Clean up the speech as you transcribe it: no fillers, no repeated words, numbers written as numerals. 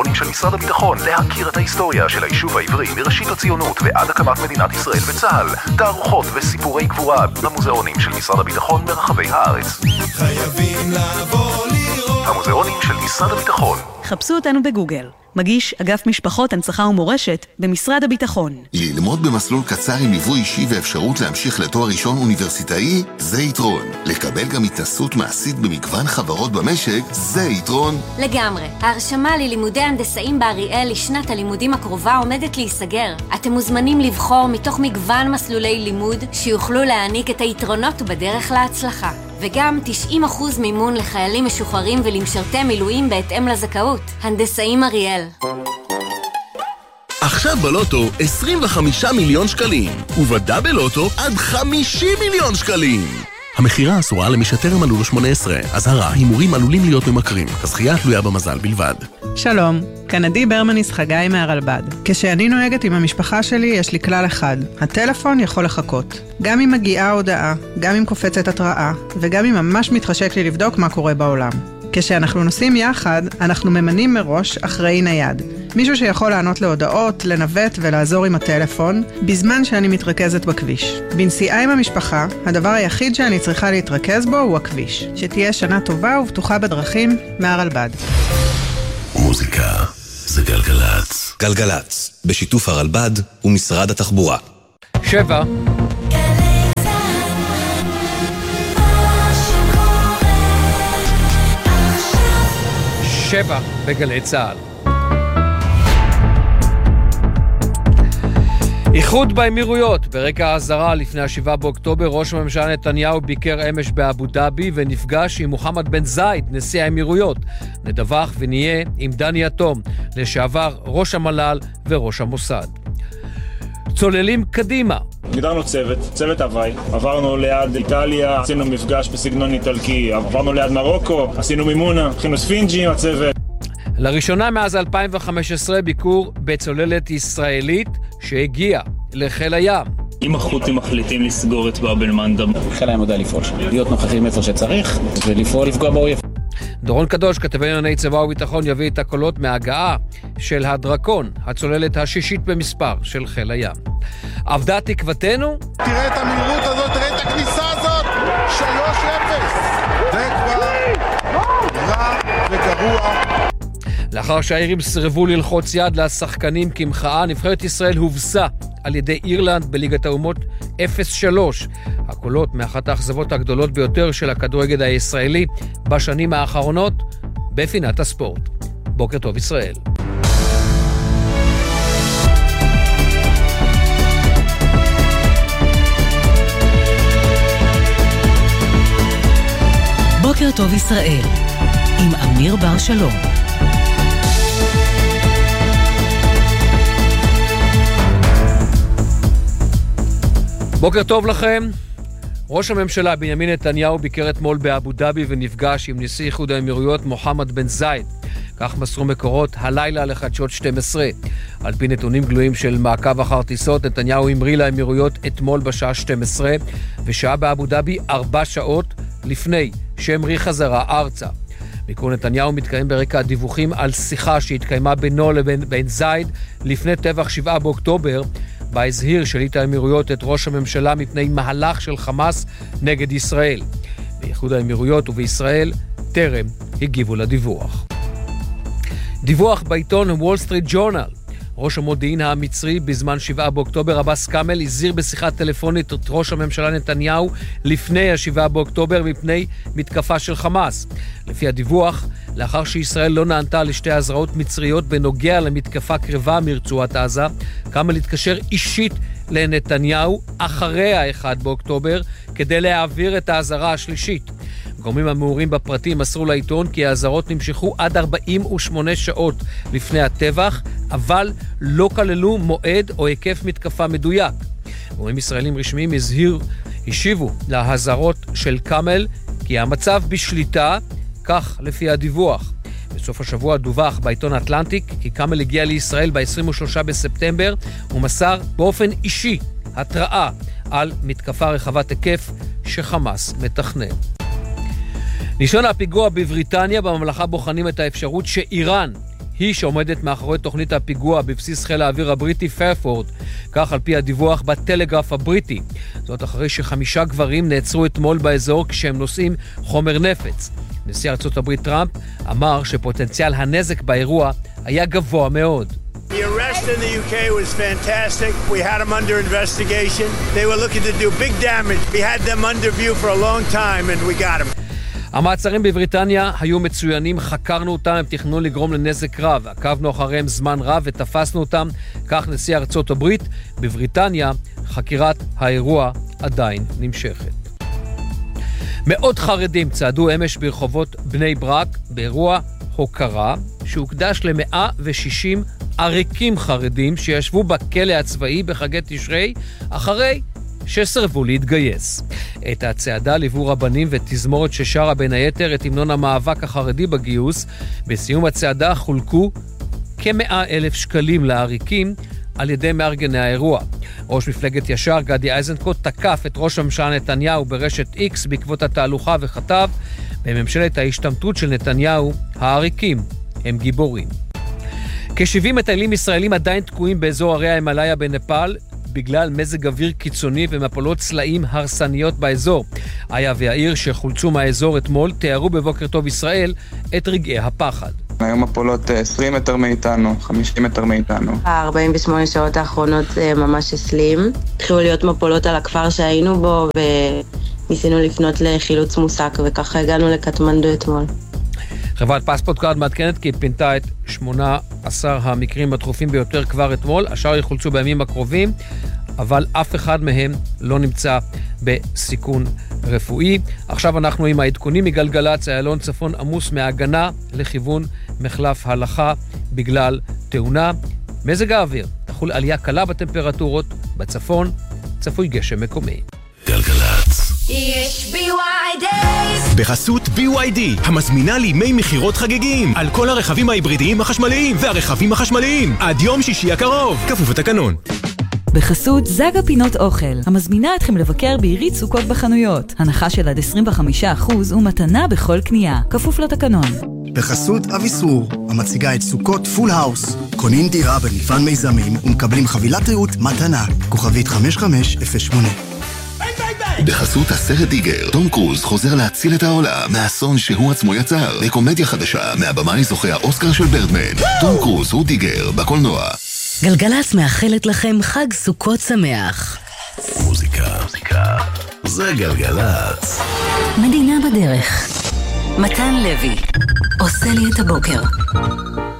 של משרד הביטחון להכיר את ההיסטוריה של היישוב העברי מראשית הציונות ועד הקמת מדינת ישראל וצה"ל, תערוכות וסיפורי גבורה במוזיאונים של משרד הביטחון ברחבי הארץ. חייבים לבוא לראות המוזיאונים של משרד הביטחון. חפשו אותנו בגוגל. מגיש אגף משפחות, הנצחה ומורשת במשרד הביטחון. ללמוד במסלול קצר עם ליווי אישי ואפשרות להמשיך לתואר ראשון אוניברסיטאי, זה יתרון. לקבל גם התנסות מעשית במגוון חברות במשק, זה יתרון. לגמרי. ההרשמה ללימודי הנדסאים באריאל לשנת הלימודים הקרובה עומדת להיסגר. אתם מוזמנים לבחור מתוך מגוון מסלולי לימוד שיוכלו להעניק את היתרונות בדרך להצלחה. וגם 90% מימון לחיילים משוחררים ולמשרתי מילואים בהתאם לזכאות. הנדסאים אריאל. עכשיו בלוטו 25 מיליון שקלים, ובדאבל לוטו עד 50 מיליון שקלים. המחירה אסורה למי שטרם מלאו לו 18. אזהרה, הימורים עלולים להיות ממכרים. הזכייה תלויה במזל בלבד. שלום, כאן עדי ברמניס חגי מהרלב"ד. כשאני נוהגת עם המשפחה שלי יש לי כלל אחד. הטלפון יכול לחכות. גם אם מגיעה הודעה, גם אם קופצת התראה, וגם אם ממש מתחשק לי לבדוק מה קורה בעולם. כשאנחנו נוסעים יחד, אנחנו ממנים מראש אחראי נייד. מישהו שיכול לענות להודעות, לנווט ולעזור עם הטלפון, בזמן שאני מתרכזת בכביש. בנסיעה עם המשפחה, הדבר היחיד שאני צריכה להתרכז בו הוא הכביש. שתהיה שנה טובה ובטוחה בדרכים, מהרלב"ד. מוזיקה זה גלגלץ. גלגלץ, בשיתוף הרלב"ד ומשרד התחבורה. 7 בגלי צה"ל. איחוד באמירויות. ברקע ההזרה לפני 7 באוקטובר, ראש הממשלה נתניהו ביקר אמש באבו דאבי ונפגש עם מוחמד בן זייד, נשיא האמירויות. נדווח ונהיה עם דני אטום, לשעבר ראש המל"ל וראש המוסד. צוללים קדימה. הגדרנו צוות הוואי, עברנו ליד איטליה, עשינו מפגש בסגנון איטלקי, עברנו ליד מרוקו, עשינו מימונה, עשינו ספינג'י עם הצוות. לראשונה מאז 2015 ביקור בצוללת ישראלית שהגיעה לחיל הים. אם החות'ים מחליטים לסגור את באב אל-מנדב, חיל הים יודע לפעול, להיות נוכחים איפה שצריך ולפעול לפגוע באויב. דורון קדוש, כתבי ענייני צבא וביטחון, יביא את הקולות מההגעה של הדרקון, הצוללת השישית במספר של חיל הים. עבדה תקוותנו? תראה את המהירות הזאת, תראה את הכניסה הזאת, 3-0. זה כבר רע וגרוע. לאחר שהאירים סרבו ללחוץ יד לשחקנים כמחאה, נבחרת ישראל הובסה על ידי אירלנד בליגת האומות 0-3. הקולות מאחת האכזבות הגדולות ביותר של הכדורגל הישראלי בשנים האחרונות בפינת הספורט. בוקר טוב ישראל. בוקר טוב ישראל עם אמיר בר שלום. בוקר טוב לכם. ראש הממשלה בנימין נתניהו ביקר אתמול באבו דאבי ונפגש עם נשיא איחוד האמירויות מוחמד בן זייד. כך מסרו מקורות הלילה לחדשות 12. על פי נתונים גלויים של מעקב אחר טיסות, נתניהו המריא לאמירויות אתמול בשעה 12 ושעה באבו דאבי 4 שעות לפני שהמריא חזרה ארצה. ביקור נתניהו מתקיים ברקע הדיווחים על שיחה שהתקיימה בינו לבין בן זייד לפני טבח 7 באוקטובר, בה הזהיר שליט האמירויות את ראש הממשלה מפני מהלך של חמאס נגד ישראל. באיחוד האמירויות ובישראל טרם הגיבו לדיווח. דיווח בעיתון וול סטריט ג'ורנל. ראש המודיעין המצרי בזמן 7 באוקטובר, עבאס כאמל, הזהיר בשיחת טלפונית את ראש הממשלה נתניהו לפני 7 באוקטובר מפני מתקפה של חמאס. לפי הדיווח, לאחר שישראל לא נענתה לשתי הזרעות מצריות בנוגע למתקפה קרבה מרצועת עזה, כאמל התקשר אישית לנתניהו אחרי 1 באוקטובר כדי להעביר את ההזרה השלישית. גורמים המעורים בפרטים מסרו לעיתון כי ההזרות נמשכו עד 48 שעות לפני הטבח, אבל לא כללו מועד או היקף מתקפה מדויק. גורמים ישראלים רשמיים השיבו להזרות של כאמל כי המצב בשליטה, כך לפי הדיווח. בסוף השבוע דווח בעיתון אטלנטיק כי כאמל הגיע לישראל ב-23 בספטמבר ומסר באופן אישי התראה על מתקפה רחבת היקף שחמאס מתכנן. ניסיון הפיגוע בבריטניה, בממלכה בוחנים את האפשרות שאיראן היא שעומדת מאחורי תוכנית הפיגוע בבסיס חיל האוויר הבריטי פרפורד, כך על פי הדיווח בטלגרף הבריטי. זאת אחרי ש5 גברים נעצרו אתמול באזור כשהם נושאים חומר נפץ. נשיא ארצות הברית טראמפ אמר שפוטנציאל הנזק באירוע היה גבוה מאוד. The arrest in the UK was fantastic. We had them under investigation. They were looking to do big damage. We had them under view for a long time and we got them. המעצרים בבריטניה היו מצוינים, חקרנו אותם, הם תכננו לגרום לנזק רב, עקבנו אחריהם זמן רב ותפסנו אותם, כך נשיא ארצות הברית. בבריטניה חקירת האירוע עדיין נמשכת. מאות חרדים צעדו אמש ברחובות בני ברק באירוע הוקרה שהוקדש ל160 עריקים חרדים שישבו בכלא הצבאי בחגי תשרי אחרי שסרבו להתגייס. את הצעדה ליוו רבנים ותזמורת ששרה בין היתר את המנון המאבק החרדי בגיוס. בסיום הצעדה חולקו כ100,000 שקלים לעריקים על ידי מארגני האירוע. ראש מפלגת ישר גדי איזנקוט תקף את ראש הממשלה נתניהו ברשת X בעקבות התהלוכה וכתב: בממשלת ההשתמטות של נתניהו העריקים הם גיבורים. כ-70 מטיילים ישראלים עדיין תקועים באזור הרי ההימאליה בנפאל בגלל מזג אוויר קיצוני ומפולות צלעים הרסניות באזור. איה והעיר שחולצו מהאזור אתמול תיארו בבוקר טוב ישראל את רגעי הפחד. היום מפולות 20 מטר מאיתנו, 50 מטר מאיתנו. 48 שעות האחרונות ממש הסלים. התחילו להיות מפולות על הכפר שהיינו בו וניסינו לפנות לחילוץ מוסק וככה הגענו לקטמנדו אתמול. חברת פספורט קארד מעדכנת כי פינתה את 18 המקרים הדחופים ביותר כבר אתמול. השאר יחולצו בימים הקרובים, אבל אף אחד מהם לא נמצא בסיכון רפואי. עכשיו אנחנו עם העדכונים מגלגלץ. איילון צפון עמוס מהגנה לכיוון מחלף הלכה בגלל תאונה. מזג האוויר, תחול עלייה קלה בטמפרטורות, בצפון צפוי גשם מקומי. גלגלץ. יש BYD. בחסות BYD, המזמינה לימי מחירות חגיגים על כל הרכבים ההיברידיים החשמליים והרכבים החשמליים עד יום שישי הקרוב, כפוף לתקנון. בחסות זגה פינות אוכל, המזמינה אתכם לבקר בעירית סוכות בחנויות. הנחה של עד 25% ומתנה בכל קנייה, כפוף לתקנון. בחסות אביסור, המציגה את סוכות פול האוס. קונים דירה במפעל מיזמים ומקבלים חבילת ריהוט מתנה, כוכבית 5508. בחסות הסרט דיגר, תום קרוז חוזר להציל את העולם מהאסון שהוא עצמו יצר, בקומדיה חדשה מהבמאי זוכה האוסקר של ברדמן. תום קרוז הוא דיגר בקולנוע. גלגלץ מאחלת לכם חג סוכות שמח. מוזיקה זה גלגלץ. מדינה בדרך. מתן לוי עושה לי את הבוקר.